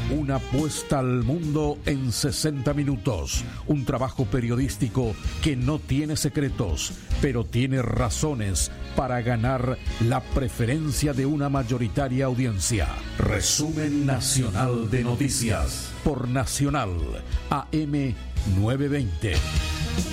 Una puesta al mundo en 60 minutos. Un trabajo periodístico que no tiene secretos, pero tiene razones para ganar la preferencia de una mayoritaria audiencia. Resumen nacional de noticias por Nacional AM 920.